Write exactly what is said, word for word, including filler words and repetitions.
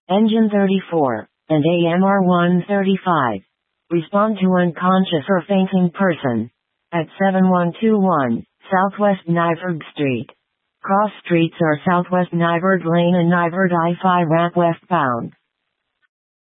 Engine thirty-four, and A M R one thirty-five. Respond to unconscious or fainting person. At seven one two one, Southwest Nyburg Street. Cross streets are Southwest Nyburg Lane and Nyburg I five ramp westbound.